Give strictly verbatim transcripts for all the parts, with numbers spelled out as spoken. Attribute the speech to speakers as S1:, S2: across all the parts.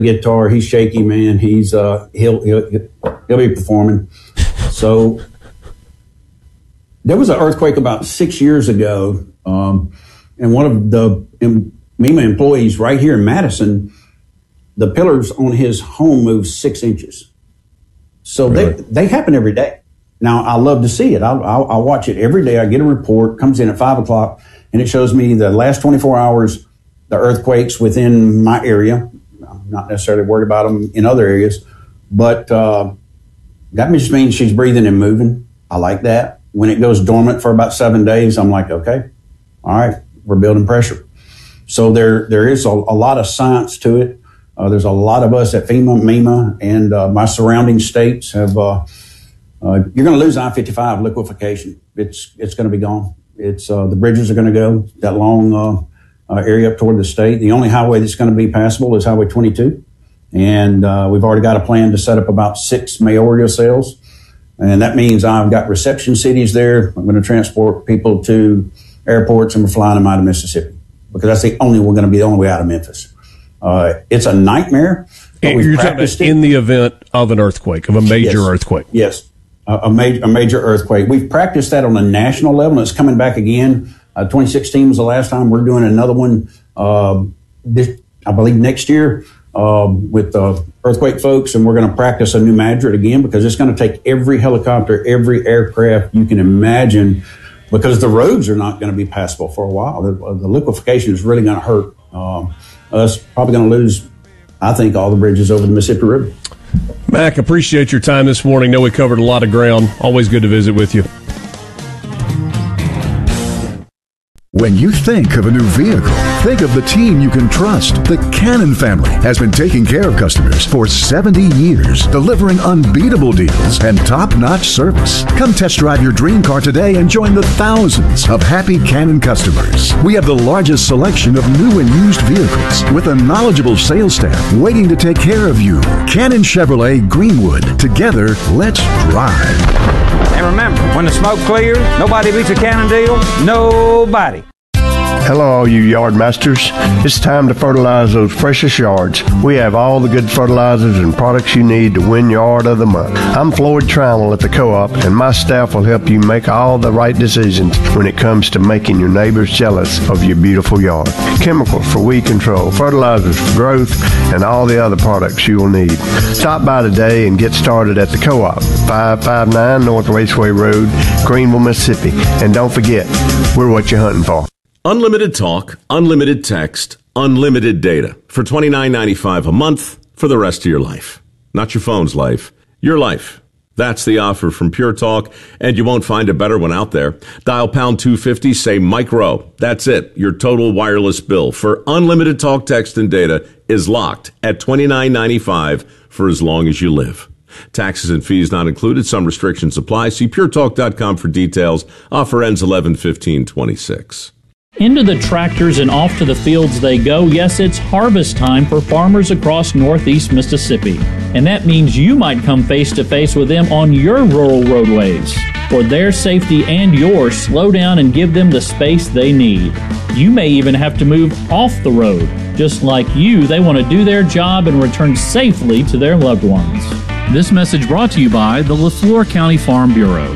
S1: guitar. He's shaky, man. He's uh, he'll, he'll he'll be performing. So there was an earthquake about six years ago, um, and one of the um, MEMA employees right here in Madison, the pillars on his home moved six inches. So really? they they happen every day. Now I love to see it. I I watch it every day. I get a report, comes in at five o'clock, and it shows me the last twenty-four hours, the earthquakes within my area. I'm not necessarily worried about them in other areas, but uh, that just means she's breathing and moving. I like that. When it goes dormant for about seven days, I'm like, okay, all right, we're building pressure. So there there is a, a lot of science to it. Uh, there's a lot of us at FEMA, MEMA, and uh, my surrounding states have. Uh, uh, you're going to lose I fifty-five liquefaction. It's it's going to be gone. It's uh, the bridges are going to go that long uh, uh, area up toward the state. The only highway that's going to be passable is Highway twenty-two, and uh, we've already got a plan to set up about six mayoral cells, and that means I've got reception cities there. I'm going to transport people to airports, and we're flying them out of Mississippi because that's the only we're going to be the only way out of Memphis. Uh, it's a nightmare. But
S2: You're talking about in the event of an earthquake, of a major
S1: yes.
S2: earthquake.
S1: Yes, a, a, major, a major earthquake. We've practiced that on a national level, and it's coming back again. Uh, twenty sixteen was the last time. We're doing another one, uh, this, I believe, next year uh, with uh, earthquake folks, and we're going to practice a new Madrid again because it's going to take every helicopter, every aircraft you can imagine because the roads are not going to be passable for a while. The, the liquefaction is really going to hurt. Um, us probably going to lose, I think, all the bridges over the Mississippi River.
S2: Mac, appreciate your time this morning. Know we covered a lot of ground. Always good to visit with you.
S3: When you think of a new vehicle, think of the team you can trust. The Cannon family has been taking care of customers for seventy years, delivering unbeatable deals and top-notch service. Come test drive your dream car today and join the thousands of happy Cannon customers. We have the largest selection of new and used vehicles with a knowledgeable sales staff waiting to take care of you. Cannon Chevrolet Greenwood. Together, let's drive.
S4: And remember, when the smoke clears, nobody beats a Cannon deal. Nobody.
S5: Hello, all you yard masters. It's time to fertilize those precious yards. We have all the good fertilizers and products you need to win Yard of the Month. I'm Floyd Trammell at the Co-op, and my staff will help you make all the right decisions when it comes to making your neighbors jealous of your beautiful yard. Chemicals for weed control, fertilizers for growth, and all the other products you will need. Stop by today and get started at the Co-op, five five nine North Raceway Road, Greenville, Mississippi. And don't forget, we're what you're hunting for.
S6: Unlimited talk, unlimited text, unlimited data for twenty-nine ninety-five a month for the rest of your life. Not your phone's life, your life. That's the offer from Pure Talk, and you won't find a better one out there. Dial pound two fifty, say Mike Rowe. That's it. Your total wireless bill for unlimited talk, text, and data is locked at twenty-nine ninety-five for as long as you live. Taxes and fees not included. Some restrictions apply. See pure talk dot com for details. Offer ends eleven fifteen twenty-six.
S7: Into the tractors and off to the fields they go. Yes, it's harvest time for farmers across northeast Mississippi. And that means you might come face to face with them on your rural roadways. For their safety and yours, slow down and give them the space they need. You may even have to move off the road. Just like you, they want to do their job and return safely to their loved ones. This message brought to you by the LeFlore County Farm Bureau.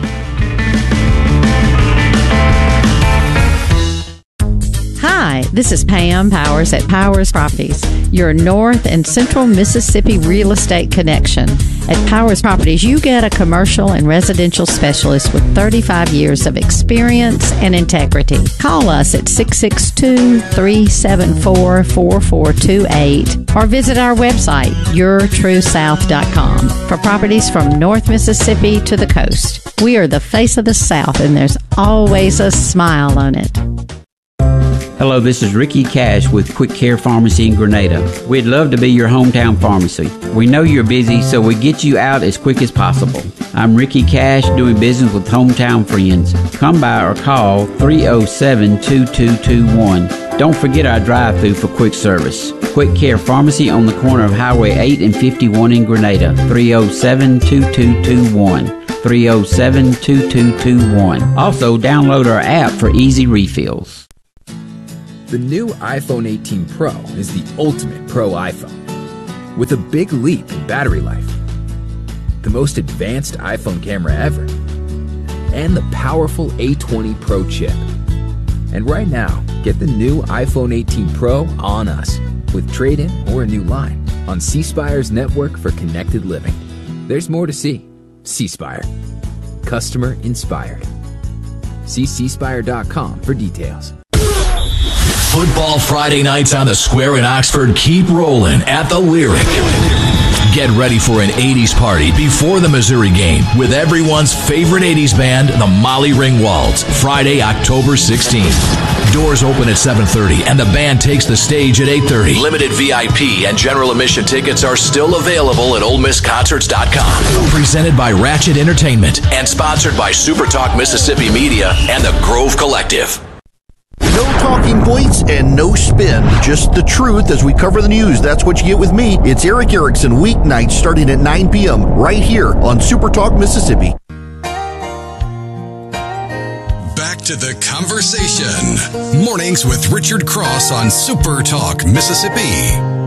S8: Hi, this is Pam Powers at Powers Properties, your North and Central Mississippi real estate connection. At Powers Properties, you get a commercial and residential specialist with thirty-five years of experience and integrity. Call us at six six two, three seven four, four four two eight or visit our website, your true south dot com, for properties from North Mississippi to the coast. We are the face of the South, and there's always a smile on it.
S9: Hello, this is Ricky Cash with Quick Care Pharmacy in Grenada. We'd love to be your hometown pharmacy. We know you're busy, so we get you out as quick as possible. I'm Ricky Cash, doing business with hometown friends. Come by or call three oh seven, two two two one. Don't forget our drive-thru for quick service. Quick Care Pharmacy on the corner of Highway eight and fifty-one in Grenada. three oh seven, two two two one. three oh seven, two two two one. Also, download our app for easy refills.
S10: The new iPhone eighteen Pro is the ultimate pro iPhone. with a big leap in battery life, the most advanced iPhone camera ever, and the powerful A twenty Pro chip. And right now, get the new iPhone eighteen Pro on us with trade-in or a new line on C Spire's network for connected living. There's more to see. C Spire. Customer inspired. See c spire dot com for details.
S11: Football Friday nights on the Square in Oxford keep rolling at the Lyric. Get ready for an eighties party before the Missouri game with everyone's favorite eighties band, the Molly Ringwalds, Friday, October sixteenth. Doors open at seven thirty and the band takes the stage at eight thirty. Limited V I P and general admission tickets are still available at ole miss concerts dot com. Presented by Ratchet Entertainment and sponsored by Super Talk Mississippi Media and the Grove Collective.
S12: No talking points and no spin. Just the truth as we cover the news. That's what you get with me. It's Eric Erickson, weeknights starting at nine p.m. right here on Super Talk Mississippi.
S13: Back to the conversation. Mornings with Richard Cross on Super Talk Mississippi.